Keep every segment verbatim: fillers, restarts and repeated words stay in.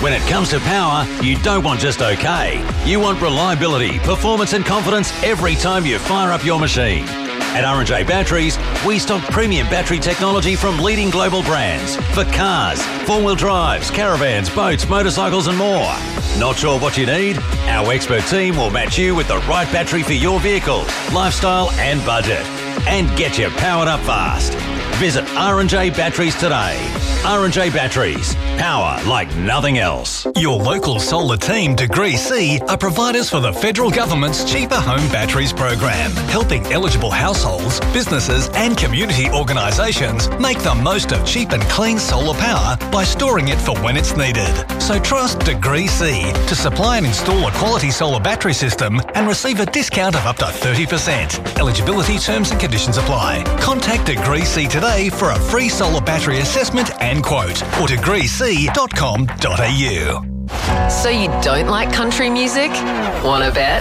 When it comes to power, you don't want just okay. You want reliability, performance and confidence every time you fire up your machine. At R and J Batteries, we stock premium battery technology from leading global brands for cars, four-wheel drives, caravans, boats, motorcycles and more. Not sure what you need? Our expert team will match you with the right battery for your vehicle, lifestyle and budget, and get you powered up fast. Visit R and J Batteries today. R and J Batteries. Power like nothing else. Your local solar team, Degree C, are providers for the federal government's Cheaper Home Batteries program, helping eligible households, businesses and community organisations make the most of cheap and clean solar power by storing it for when it's needed. So trust Degree C to supply and install a quality solar battery system and receive a discount of up to thirty percent. Eligibility terms and conditions apply. Contact Degree C today for a free solar battery assessment and quote, or degree c dot com dot a u. So you don't like country music? Wanna bet?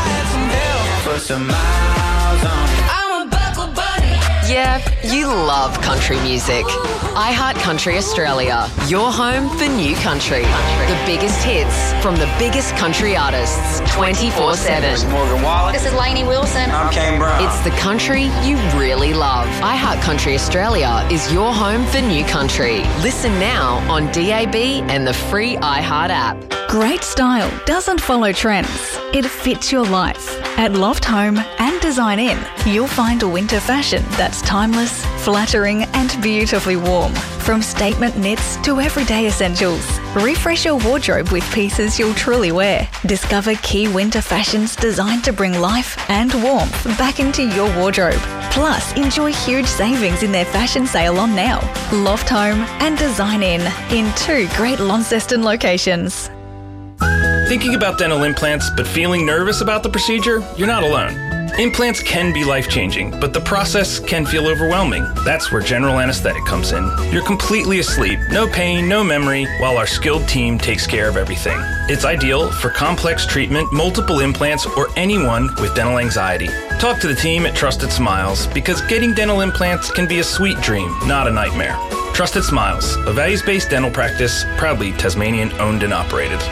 Yeah, you love country music. iHeart Country Australia, your home for new country. The biggest hits from the biggest country artists, twenty-four seven. Morgan Wallen. This is Lainey Wilson. I'm Kane Brown. It's the country you really love. iHeart Country Australia is your home for new country. Listen now on D A B and the free iHeart app. Great style doesn't follow trends. It fits your life. At Loft Home and Design Inn, you'll find a winter fashion that's timeless, flattering and beautifully warm. From statement knits to everyday essentials. Refresh your wardrobe with pieces you'll truly wear. Discover key winter fashions designed to bring life and warmth back into your wardrobe. Plus, enjoy huge savings in their fashion sale on now. Loft Home and Design Inn in two great Launceston locations. Thinking about dental implants but feeling nervous about the procedure? You're not alone. Implants can be life-changing, but the process can feel overwhelming. That's where general anesthetic comes in. You're completely asleep, no pain, no memory, while our skilled team takes care of everything. It's ideal for complex treatment, multiple implants, or anyone with dental anxiety. Talk to the team at Trusted Smiles, because getting dental implants can be a sweet dream, not a nightmare. Trusted Smiles, a values-based dental practice, proudly Tasmanian owned and operated.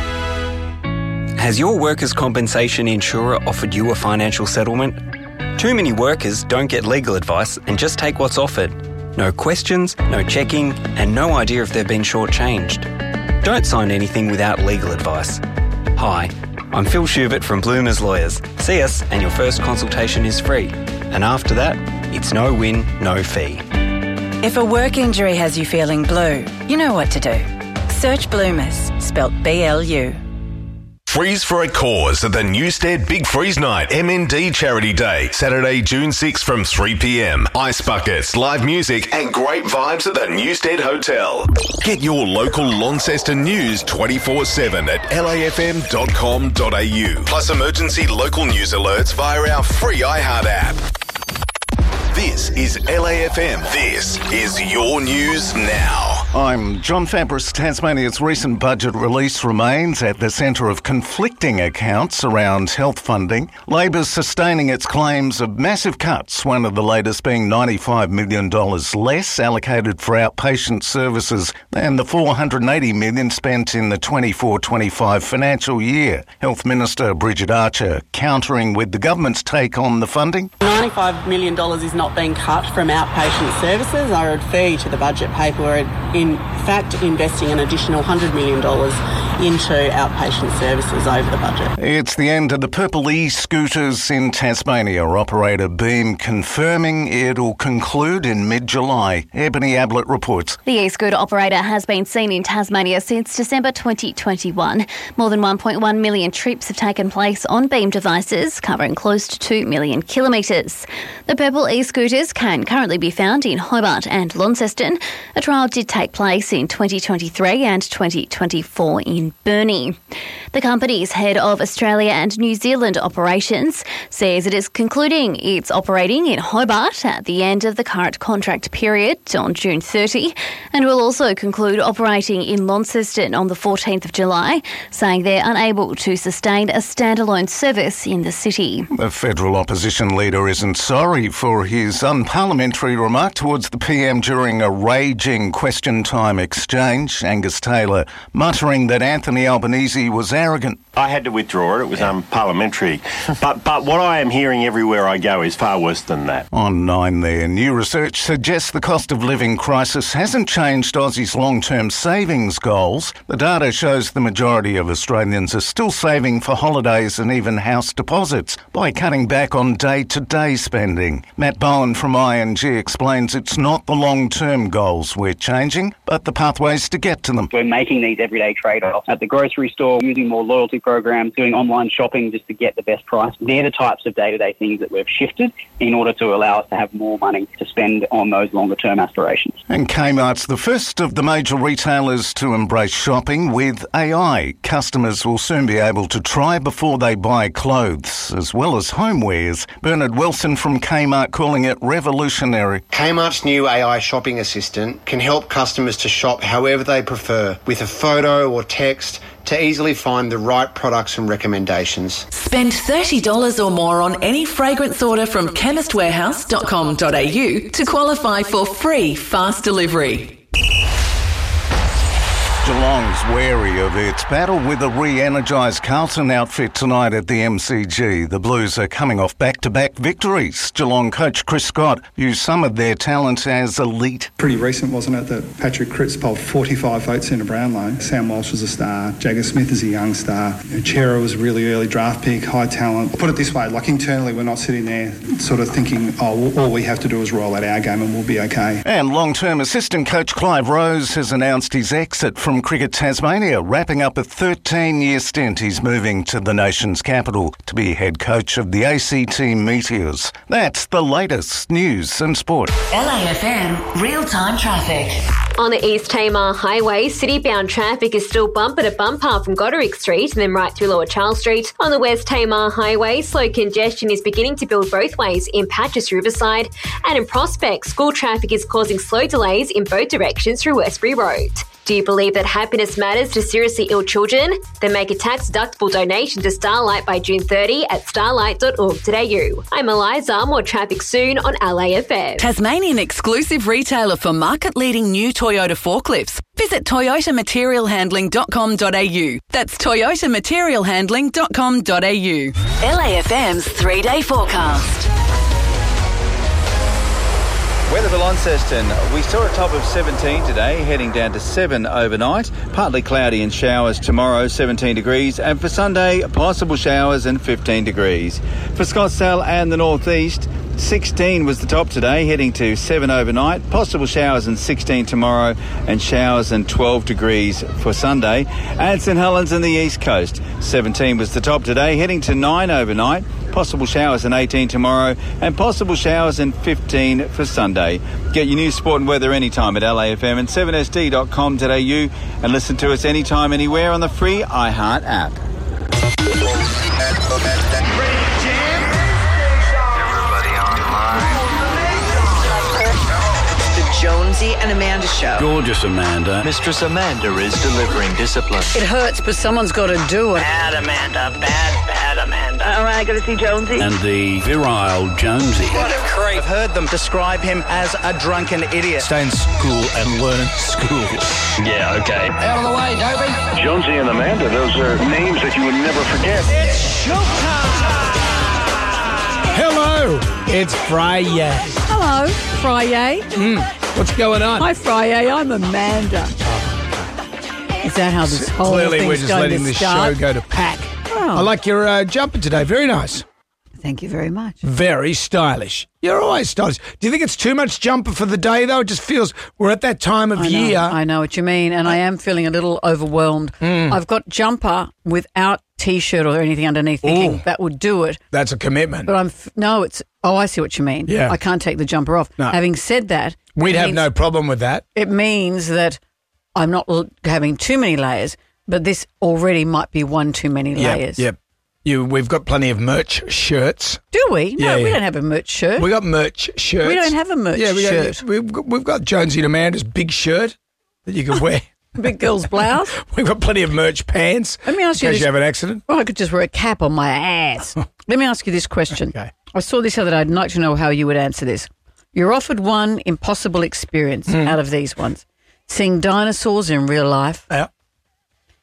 Has your workers' compensation insurer offered you a financial settlement? Too many workers don't get legal advice and just take what's offered. No questions, no checking, and no idea if they've been shortchanged. Don't sign anything without legal advice. Hi, I'm Phil Schubert from Bloomers Lawyers. See us and your first consultation is free. And after that, it's no win, no fee. If a work injury has you feeling blue, you know what to do. Search Bloomers, spelt B L U. Freeze for a Cause at the Newstead Big Freeze Night M N D Charity Day, Saturday, June sixth from three p m. Ice buckets, live music and great vibes at the Newstead Hotel. Get your local Launceston news twenty-four seven at l a f m dot com dot a u. Plus emergency local news alerts via our free iHeart app. This is L A F M. This is your news now. I'm John Fabris. Tasmania's recent budget release remains at the centre of conflicting accounts around health funding. Labor's sustaining its claims of massive cuts, one of the latest being ninety-five million dollars less allocated for outpatient services than the four hundred eighty million dollars spent in the twenty-four twenty-five financial year. Health Minister Bridget Archer countering with the government's take on the funding. ninety-five million dollars is not being cut from outpatient services. I refer you to the budget paper where it in fact investing an additional one hundred million dollars into outpatient services over the budget. It's the end of the purple e-scooters in Tasmania. Operator Beam confirming it'll conclude in mid-July. Ebony Ablett reports. The e-scooter operator has been seen in Tasmania since December twenty twenty-one. More than one point one million trips have taken place on Beam devices, covering close to two million kilometres. The purple e-scooters can currently be found in Hobart and Launceston. A trial did take place in twenty twenty-three and twenty twenty-four in Burnie. The company's head of Australia and New Zealand operations says it is concluding its operating in Hobart at the end of the current contract period on June thirtieth and will also conclude operating in Launceston on the fourteenth of July, saying they're unable to sustain a standalone service in the city. The federal opposition leader isn't sorry for his unparliamentary remark towards the P M during a raging question time exchange. Angus Taylor muttering that Anthony Albanese was arrogant. I had to withdraw it. It was unparliamentary. but but what I am hearing everywhere I go is far worse than that. On Nine there, new research suggests the cost of living crisis hasn't changed Aussie's long-term savings goals. The data shows the majority of Australians are still saving for holidays and even house deposits by cutting back on day-to-day spending. Matt Bowen from I N G explains it's not the long-term goals we're changing, but the pathways to get to them. We're making these everyday trade-offs at the grocery store, using more loyalty programs, doing online shopping just to get the best price. They're the types of day-to-day things that we've shifted in order to allow us to have more money to spend on those longer-term aspirations. And Kmart's the first of the major retailers to embrace shopping with A I. Customers will soon be able to try before they buy clothes, as well as homewares. Bernard Wilson from Kmart calling it revolutionary. Kmart's new A I shopping assistant can help customers to shop however they prefer, with a photo or text to easily find the right products and recommendations. Spend thirty dollars or more on any fragrance order from chemist warehouse dot com dot a u to qualify for free fast delivery. Geelong's wary of its battle with a re-energised Carlton outfit tonight at the M C G. The Blues are coming off back-to-back victories. Geelong coach Chris Scott views some of their talent as elite. Pretty recent, wasn't it, that Patrick Cripps polled forty-five votes in a Brownlow. Sam Walsh was a star. Jagger Smith is a young star. You know, Chera was a really early draft pick, high talent. Put it this way, like internally we're not sitting there sort of thinking, oh, all we have to do is roll out our game and we'll be okay. And long-term assistant coach Clive Rose has announced his exit from Cricket Tasmania, wrapping up a thirteen-year stint. He's moving to the nation's capital to be head coach of the A C T Meteors. That's the latest news and sport. L A F M real-time traffic. On the East Tamar Highway, city-bound traffic is still bumper to bumper from Goderic Street and then right through Lower Charles Street. On the West Tamar Highway, slow congestion is beginning to build both ways in Patches Riverside, and in Prospect, school traffic is causing slow delays in both directions through Westbury Road. Do you believe that happiness matters to seriously ill children? Then make a tax-deductible donation to Starlight by June thirtieth at starlight dot org dot a u. I'm Eliza. More traffic soon on L A F M. Tasmanian exclusive retailer for market-leading new Toyota forklifts. Visit toyota material handling dot com dot a u. That's toyota material handling dot com dot a u. L A F M's three-day forecast. Weather for Launceston. We saw a top of seventeen today, heading down to seven overnight. Partly cloudy and showers tomorrow, seventeen degrees. And for Sunday, possible showers and fifteen degrees. For Scottsdale and the northeast, sixteen was the top today, heading to seven overnight. Possible showers and sixteen tomorrow, and showers and twelve degrees for Sunday. And St Helens and the east coast, seventeen was the top today, heading to nine overnight. Possible showers and eighteen tomorrow, and possible showers and fifteen for Sunday. Get your news, sport and weather anytime at L A F M and seven S D dot com dot a u, and listen to us anytime, anywhere on the free iHeart app. Jonesy and Amanda Show. Gorgeous Amanda. Mistress Amanda is delivering discipline. It hurts, but someone's got to do it. Bad Amanda, bad, bad Amanda. All right, I got to see Jonesy. And the virile Jonesy. What a creep. I've heard them describe him as a drunken idiot. Stay in school and learn at school. Yeah, okay. Out of the way, Toby. Jonesy and Amanda, those are names that you would never forget. It's showtime. Hello, it's Friday. Hello, Friday. Mm. What's going on? Hi, Friday. I'm Amanda. Is that how this whole Clearly, thing's we're just going letting to this start? show go to pack. Oh. I like your uh, jumper today. Very nice. Thank you very much. Very stylish. You're always stylish. Do you think it's too much jumper for the day, though? It just feels we're at that time of I know, year. I know what you mean, and I am feeling a little overwhelmed. Mm. I've got jumper without T-shirt or anything underneath, thinking Ooh. that would do it. That's a commitment. But I'm f- no, it's oh, I see what you mean. Yeah. I can't take the jumper off. No. Having said that, We'd have means, no problem with that. It means that I'm not l- having too many layers, but this already might be one too many layers. Yep. yep. You, we've got plenty of merch shirts. Do we? No, Yeah, we yeah. don't have a merch shirt. We got merch shirts. We don't have a merch yeah, we shirt. Got, we've, got, we've got Jonesy and Amanda's big shirt that you can wear. Big girl's blouse. We've got plenty of merch pants. Let me ask in you case this. you have an accident. Well, I could just wear a cap on my ass. Let me ask you this question. Okay. I saw this other day. I'd like to know how you would answer this. You're offered one impossible experience Mm. out of these ones. Seeing dinosaurs in real life. Yeah.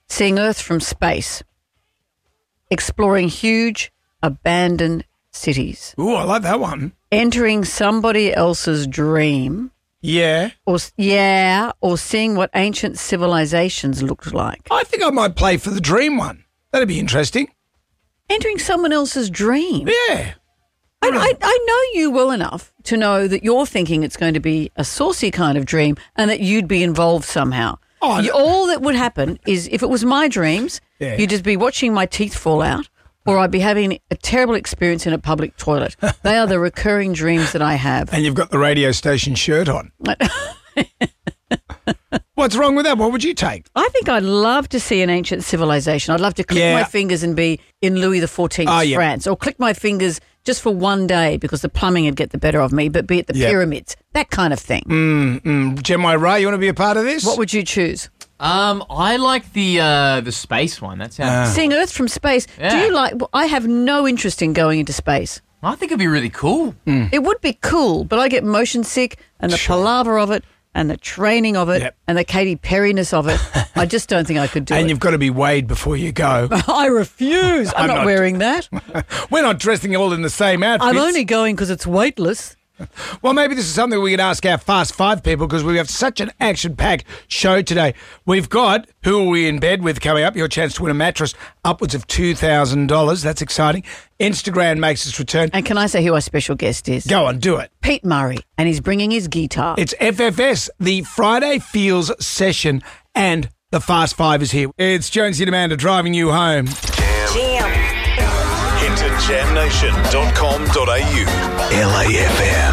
seeing Earth from space, exploring huge abandoned cities. Ooh, I like that one. Entering somebody else's dream. Yeah. Or yeah, or seeing what ancient civilizations looked like. I think I might play for the dream one. That'd be interesting. Entering someone else's dream. Yeah. I, I, I know you well enough to know that you're thinking it's going to be a saucy kind of dream and that you'd be involved somehow. Oh, you, all that would happen is if it was my dreams, Yeah. you'd just be watching my teeth fall out or I'd be having a terrible experience in a public toilet. They are the recurring dreams that I have. And you've got the radio station shirt on. What's wrong with that? What would you take? I think I'd love to see an ancient civilization. I'd love to click Yeah. my fingers and be in Louis the fourteenth's Oh, yeah. France, or click my fingers just for one day because the plumbing would get the better of me, but be at the Yeah. pyramids, that kind of thing. Mm, mm. Gemini Ray, you want to be a part of this? What would you choose? Um, I like the uh, the space one. That sounds. Seeing Earth from space. Do Yeah. you like? well, I have no interest in going into space. I think it'd be really cool. It would be cool, but I get motion sick and the palaver of it and the training of it Yep. and the Katy Perry-ness of it. I just don't think I could do and it. you've got to be weighed before you go. I refuse. I'm, I'm not, not- wearing that. We're not dressing all in the same outfits. I'm only going because it's weightless. Well, maybe this is something we could ask our Fast Five people because we have such an action-packed show today. We've got Who Are We in Bed With coming up, your chance to win a mattress upwards of two thousand dollars. That's exciting. Instagram makes its return. And can I say who our special guest is? Go on, do it. Pete Murray, and he's bringing his guitar. It's F F S, the Friday Feels session, and the Fast Five is here. It's Jonesy and Amanda driving you home. Head to jam nation dot com dot a u. L A F M.